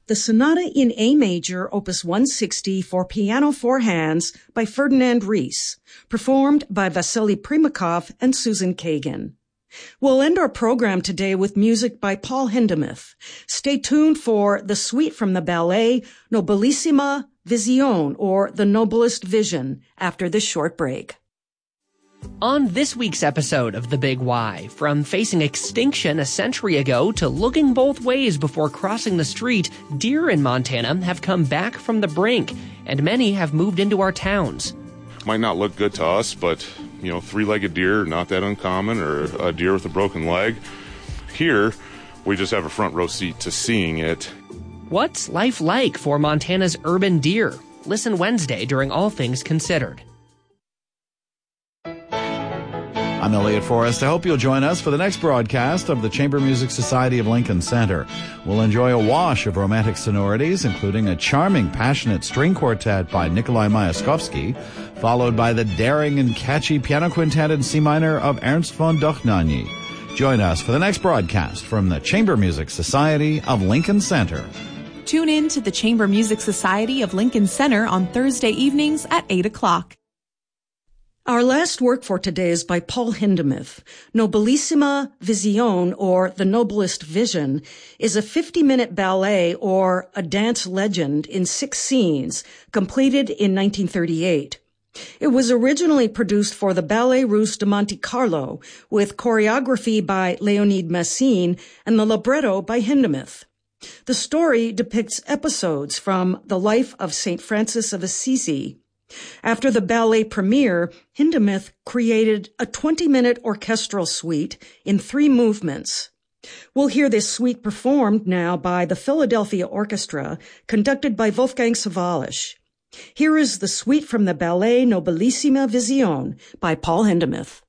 the Sonata in A major, opus 160 for piano 4 hands by Ferdinand Ries, performed by Vasily Primakov and Susan Kagan. We'll end our program today with music by Paul Hindemith. Stay tuned for the suite from the ballet Nobilissima Visione, or The Noblest Vision, after this short break. On this week's episode of The Big Why, from facing extinction a century ago to looking both ways before crossing the street, deer in Montana have come back from the brink, and many have moved into our towns. Might not look good to us, but, three-legged deer, not that uncommon, or a deer with a broken leg. Here, we just have a front row seat to seeing it. What's life like for Montana's urban deer? Listen Wednesday during All Things Considered. I'm Elliot Forrest. I hope you'll join us for the next broadcast of the Chamber Music Society of Lincoln Center. We'll enjoy a wash of romantic sonorities, including a charming, passionate string quartet by Nikolai Myaskovsky, followed by the daring and catchy piano quintet in C minor of Ernst von Dohnanyi. Join us for the next broadcast from the Chamber Music Society of Lincoln Center. Tune in to the Chamber Music Society of Lincoln Center on Thursday evenings at 8 o'clock. Our last work for today is by Paul Hindemith. Nobilissima Visione, or The Noblest Vision, is a 50-minute ballet or a dance legend in 6 scenes, completed in 1938. It was originally produced for the Ballet Russe de Monte Carlo, with choreography by Leonid Massine and the libretto by Hindemith. The story depicts episodes from the life of St. Francis of Assisi. After the ballet premiere, Hindemith created a 20-minute orchestral suite in 3 movements. We'll hear this suite performed now by the Philadelphia Orchestra, conducted by Wolfgang Sawallisch. Here is the suite from the ballet Nobilissima Visione by Paul Hindemith.